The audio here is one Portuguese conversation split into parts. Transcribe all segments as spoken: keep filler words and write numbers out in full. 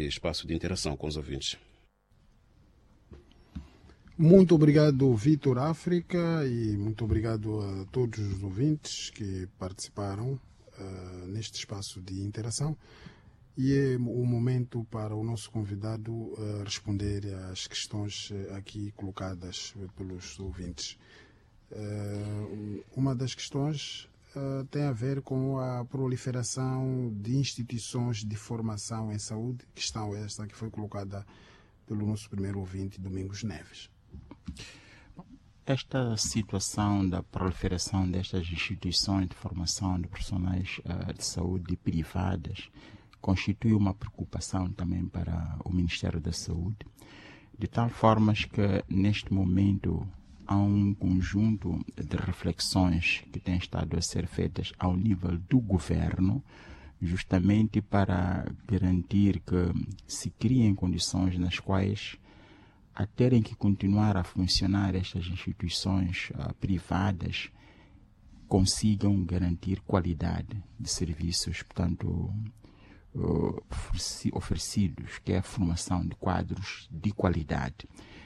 espaço de interação com os ouvintes. Muito obrigado, Vitor África, e muito obrigado a todos os ouvintes que participaram uh, neste espaço de interação. E é o momento para o nosso convidado uh, responder às questões aqui colocadas pelos ouvintes. Uh, uma das questões uh, tem a ver com a proliferação de instituições de formação em saúde, questão esta que foi colocada pelo nosso primeiro ouvinte, Domingos Neves. Esta situação da proliferação destas instituições de formação de profissionais uh, de saúde privadas constitui uma preocupação também para o Ministério da Saúde, de tal forma que neste momento há um conjunto de reflexões que têm estado a ser feitas ao nível do governo, justamente para garantir que se criem condições nas quais, a terem que continuar a funcionar estas instituições uh, privadas, consigam garantir qualidade de serviços, portanto, uh, oferecidos, que é a formação de quadros de qualidade.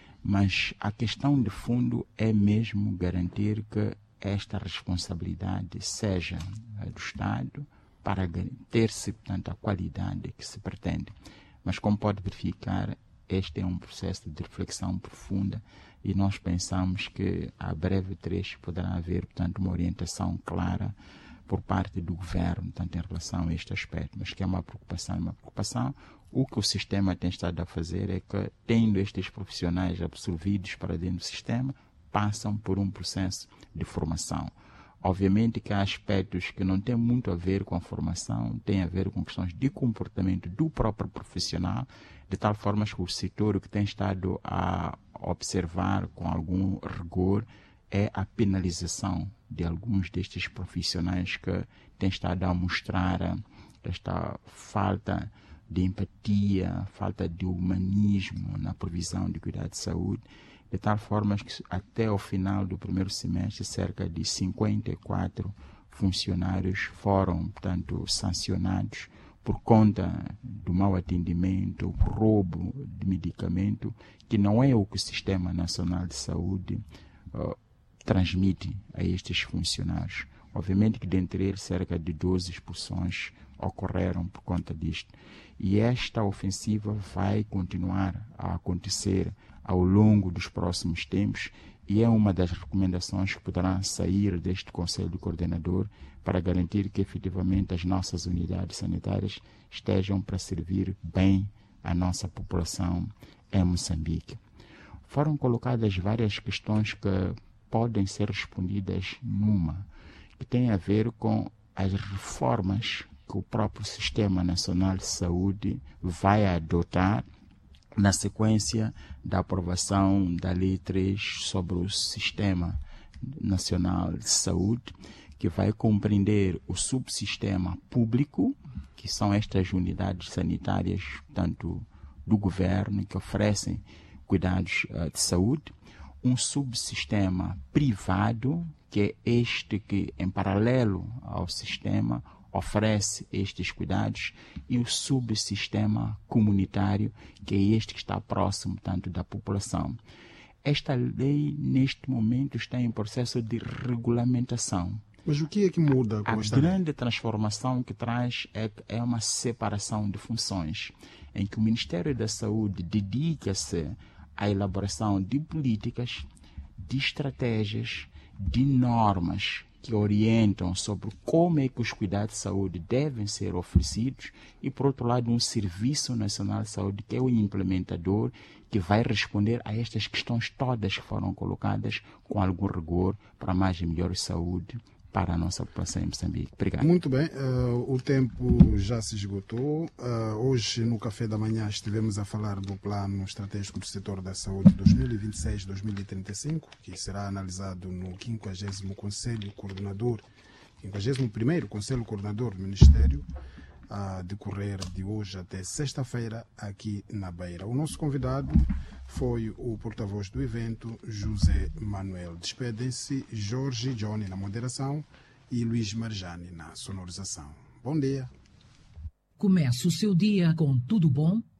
Mas a questão de fundo é mesmo garantir que esta responsabilidade seja uh, do Estado para ter-se, portanto, a qualidade que se pretende. Mas, como pode verificar, este é um processo de reflexão profunda e nós pensamos que a breve trecho poderá haver, portanto, uma orientação clara por parte do governo, tanto em relação a este aspecto, mas que é uma preocupação, uma preocupação. O que o sistema tem estado a fazer é que, tendo estes profissionais absorvidos para dentro do sistema, passam por um processo de formação. Obviamente que há aspectos que não têm muito a ver com a formação, têm a ver com questões de comportamento do próprio profissional, de tal forma que o setor que tem estado a observar com algum rigor é a penalização de alguns destes profissionais que têm estado a mostrar esta falta de empatia, falta de humanismo na provisão de cuidado de saúde, de tal forma que até o final do primeiro semestre cerca de cinquenta e quatro funcionários foram, portanto, sancionados por conta do mau atendimento, roubo de medicamento, que não é o que o Sistema Nacional de Saúde uh, transmite a estes funcionários. Obviamente que dentre eles cerca de doze expulsões ocorreram por conta disto. E esta ofensiva vai continuar a acontecer ao longo dos próximos tempos e é uma das recomendações que poderá sair deste Conselho Coordenador para garantir que efetivamente as nossas unidades sanitárias estejam para servir bem a nossa população em Moçambique. Foram colocadas várias questões que podem ser respondidas numa, que tem a ver com as reformas que o próprio Sistema Nacional de Saúde vai adotar na sequência da aprovação da Lei três sobre o Sistema Nacional de Saúde, que vai compreender o subsistema público, que são estas unidades sanitárias, tanto do governo, que oferecem cuidados uh, de saúde, um subsistema privado, que é este que, em paralelo ao sistema, oferece estes cuidados, e o subsistema comunitário, que é este que está próximo, tanto da população. Esta lei, neste momento, está em processo de regulamentação. Mas o que é que muda com a esta grande lei? transformação que traz é, é uma separação de funções, em que o Ministério da Saúde dedica-se à elaboração de políticas, de estratégias, de normas que orientam sobre como é que os cuidados de saúde devem ser oferecidos e, por outro lado, um Serviço Nacional de Saúde, que é o implementador, que vai responder a estas questões todas que foram colocadas com algum rigor para mais e melhor saúde para a nossa população em Moçambique. Obrigado. Muito bem, uh, o tempo já se esgotou. Uh, hoje, no Café da Manhã, estivemos a falar do Plano Estratégico do Setor da Saúde dois mil e vinte e seis a dois mil e trinta e cinco, que será analisado no quinquagésimo Conselho Coordenador, quinquagésimo primeiro Conselho Coordenador do Ministério, a decorrer de hoje até sexta-feira, aqui na Beira. O nosso convidado foi o porta-voz do evento, José Manuel. Despedem-se Jorge Johnny na moderação e Luís Marjani na sonorização. Bom dia. Comece o seu dia com tudo bom